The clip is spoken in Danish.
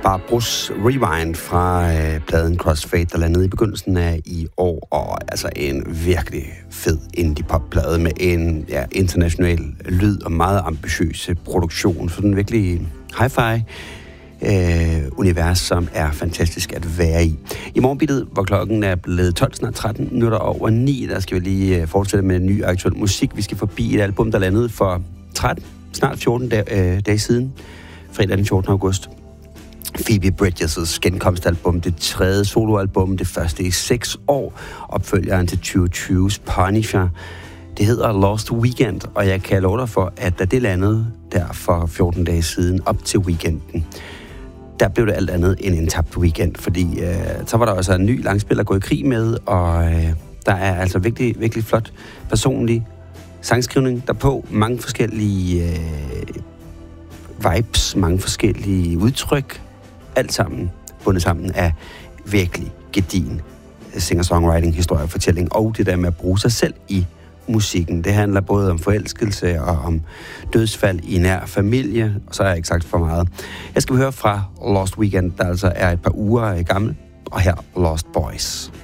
Barbaros Rewind fra pladen Crossfade, der landede i begyndelsen af i år, og altså en virkelig fed indie-pop-plade med en international lyd og meget ambitiøs produktion, så den virkelig hi-fi univers, som er fantastisk at være i. I morgenbittet, hvor klokken er blevet 12, snart 13 minutter over 9, der skal vi lige fortsætte med ny aktuel musik. Vi skal forbi et album, der landede for 13, snart 14 dage siden, fredag den 14. august. Phoebe Bridges' genkomstalbum, det tredje soloalbum, det første i 6 år, opfølgeren til 2020's Punisher. Det hedder Lost Weekend, og jeg kan love dig for, at da det landede der for 14 dage siden op til weekenden, der blev det alt andet end en tabt weekend, fordi så var der også en ny langspiller at gå i krig med, og der er altså virkelig, virkelig flot personlig sangskrivning derpå, mange forskellige vibes, mange forskellige udtryk, alt sammen bundet sammen af virkelig gedigen singer-songwriting, historiefortælling, og det der med at bruge sig selv i musikken. Det handler både om forelskelse og om dødsfald i nær familie, og så har jeg ikke sagt for meget. Jeg skal høre fra Lost Weekend, der altså er et par uger gammel, og her Lost Boys.